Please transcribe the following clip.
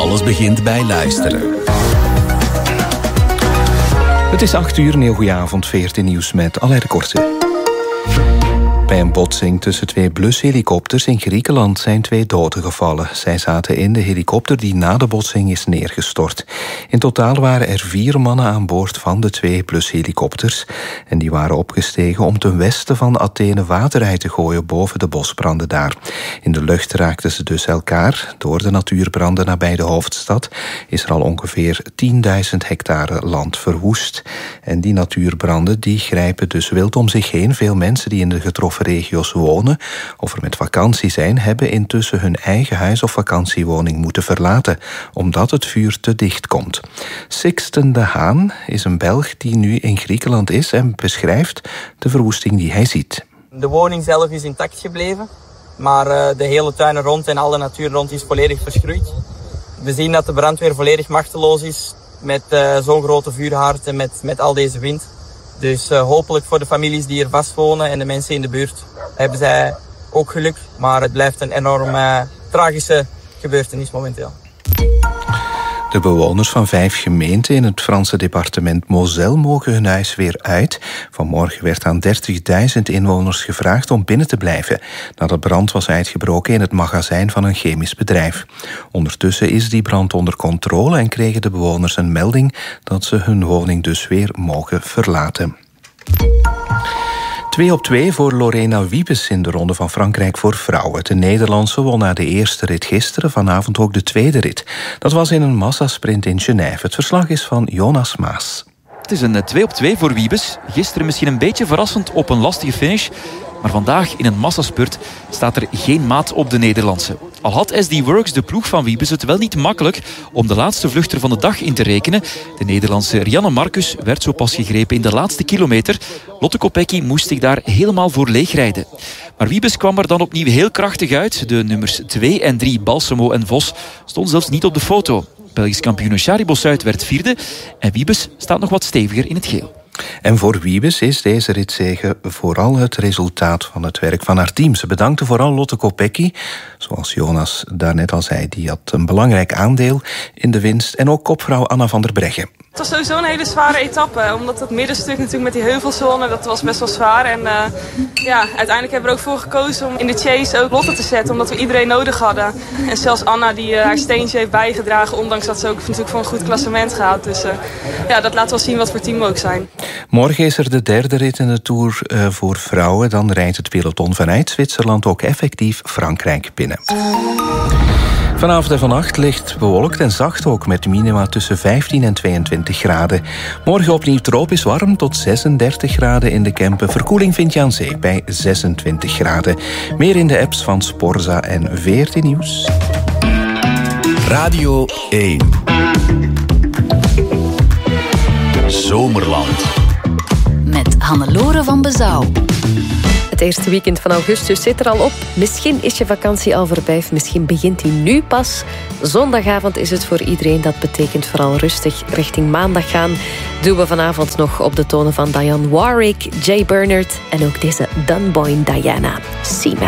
Alles begint bij luisteren. Het is 8 uur, een heel goede avond, VRT Nieuws met Alain de Korte. Bij een botsing tussen 2 blushelikopters in Griekenland zijn 2 doden gevallen. Zij zaten in de helikopter die na de botsing is neergestort. In totaal waren er 4 mannen aan boord van de 2 blushelikopters. En die waren opgestegen om ten westen van Athene water uit te gooien boven de bosbranden daar. In de lucht raakten ze dus elkaar. Door de natuurbranden nabij de hoofdstad is er al ongeveer 10.000 hectare land verwoest. En die natuurbranden die grijpen dus wild om zich heen. Veel mensen die in de getroffen regio's wonen of er met vakantie zijn, hebben intussen hun eigen huis of vakantiewoning moeten verlaten, omdat het vuur te dicht komt. Sixten de Haan is een Belg die nu in Griekenland is en beschrijft de verwoesting die hij ziet. De woning zelf is intact gebleven, maar de hele tuin er rond en alle natuur rond is volledig verschroeid. We zien dat de brandweer volledig machteloos is met zo'n grote vuurhaard en met al deze wind. Dus hopelijk voor de families die hier vastwonen en de mensen in de buurt hebben zij ook geluk. Maar het blijft een enorm tragische gebeurtenis momenteel. De bewoners van 5 gemeenten in het Franse departement Moselle mogen hun huis weer uit. Vanmorgen werd aan 30.000 inwoners gevraagd om binnen te blijven, nadat brand was uitgebroken in het magazijn van een chemisch bedrijf. Ondertussen is die brand onder controle en kregen de bewoners een melding dat ze hun woning dus weer mogen verlaten. 2-2 voor Lorena Wiebes in de Ronde van Frankrijk voor vrouwen. De Nederlandse won na de eerste rit gisteren, vanavond ook de tweede rit. Dat was in een massasprint in Genève. Het verslag is van Jonas Maas. Het is een 2-2 voor Wiebes. Gisteren misschien een beetje verrassend op een lastige finish. Maar vandaag in een massaspurt staat er geen maat op de Nederlandse. Al had SD Works, de ploeg van Wiebes, het wel niet makkelijk om de laatste vluchter van de dag in te rekenen. De Nederlandse Rianne Marcus werd zo pas gegrepen in de laatste kilometer. Lotte Kopecky moest zich daar helemaal voor leegrijden. Maar Wiebes kwam er dan opnieuw heel krachtig uit. De nummers 2 en 3, Balsamo en Vos, stonden zelfs niet op de foto. Belgisch kampioen Shari Bossuit werd 4e en Wiebes staat nog wat steviger in het geel. En voor Wiebes is deze ritzege vooral het resultaat van het werk van haar team. Ze bedankte vooral Lotte Kopecky, zoals Jonas daarnet al zei. Die had een belangrijk aandeel in de winst. En ook kopvrouw Anna van der Breggen. Het was sowieso een hele zware etappe, omdat het middenstuk natuurlijk met die heuvelzone, dat was best wel zwaar. En uiteindelijk hebben we er ook voor gekozen om in de chase ook Lotte te zetten, omdat we iedereen nodig hadden. En zelfs Anna die haar steentje heeft bijgedragen, ondanks dat ze ook natuurlijk voor een goed klassement gaat. Dus dat laat wel zien wat voor team we ook zijn. Morgen is er de derde rit in de Tour voor vrouwen. Dan rijdt het peloton vanuit Zwitserland ook effectief Frankrijk binnen. Vanavond en vannacht licht bewolkt en zacht ook, met minima tussen 15 en 22 graden. Morgen opnieuw tropisch warm tot 36 graden in de Kempen. Verkoeling vind je aan zee bij 26 graden. Meer in de apps van Sporza en VRT Nieuws. Radio 1. Zomerland. Met Hannelore van Bezouw. Het eerste weekend van augustus zit er al op. Misschien is je vakantie al voorbij, of misschien begint die nu pas. Zondagavond is het voor iedereen. Dat betekent vooral rustig richting maandag gaan. Doen we vanavond nog op de tonen van Dionne Warwick, Jay Bernard en ook deze Dunboyne Diana, Seaman.